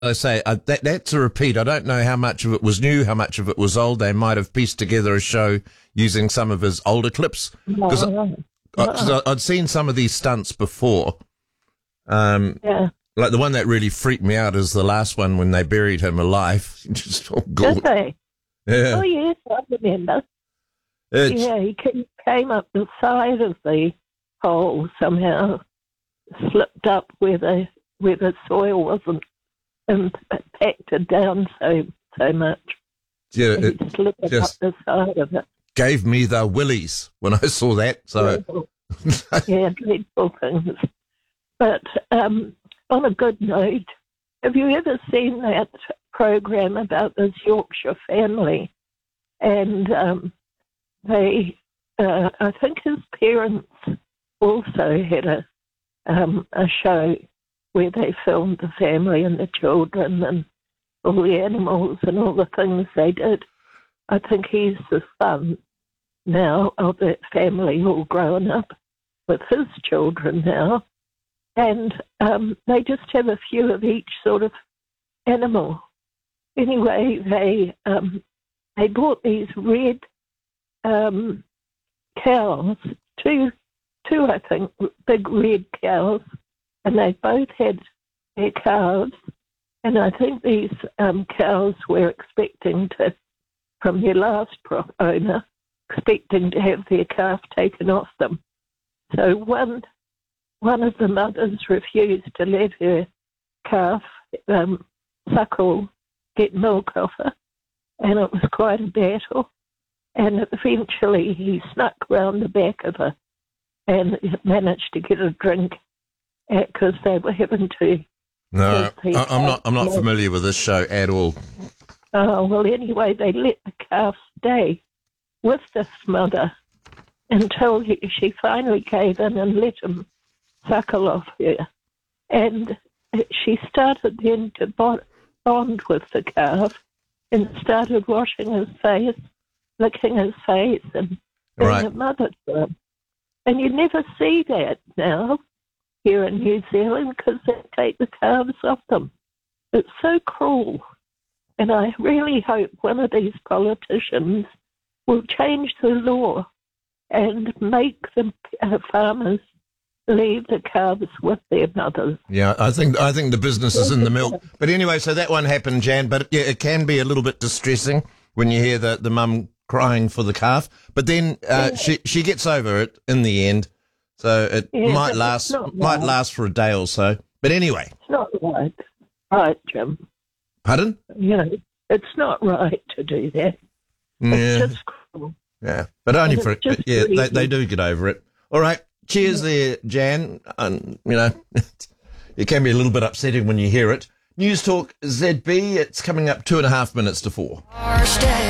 I say that's a repeat. I don't know how much of it was new, how much of it was old. They might have pieced together a show using some of his older clips. Because I'd seen some of these stunts before. Like the one that really freaked me out is the last one when they buried him alive. Just good. Did they? Yeah. Oh, yes, I remember. He came up the side of the hole somehow, slipped up where the soil wasn't impacted down so much. Yeah, he slipped up the side of it. Gave me the willies when I saw that. So dreadful things. But on a good note, have you ever seen that program about this Yorkshire family? And they, I think his parents also had a show where they filmed the family and the children and all the animals and all the things they did. I think he's the son now of that family all grown up with his children now. And they just have a few of each sort of animal. Anyway, they bought these red cows, two I think, big red cows, and they both had their calves. And I think these cows were expecting to, from their last owner, expecting to have their calf taken off them. So one of the mothers refused to let her calf suckle, get milk off her, and it was quite a battle. And eventually he snuck round the back of her and managed to get a drink because they were having to. No, I'm not familiar with this show at all. Oh, well, anyway, they let the calf stay with this mother until she finally gave in and let him suckle off her. And she started then to bond with the calf and started washing his face, licking his face and being a mother to him. And you never see that now here in New Zealand because they take the calves off them. It's so cruel. And I really hope one of these politicians will change the law and make the farmers leave the calves with their mothers. Yeah, I think the business is in the milk. But anyway, so that one happened, Jan. But yeah, it can be a little bit distressing when you hear the mum crying for the calf. But then she gets over it in the end. So it might last for a day or so. But anyway, it's not right, Jim. Pardon? You know, it's not right to do that. It's just cruel. Yeah, but only for they do get over it. All right. Cheers there, Jan. You know, it can be a little bit upsetting when you hear it. News Talk ZB, it's coming up 2.5 minutes to 4.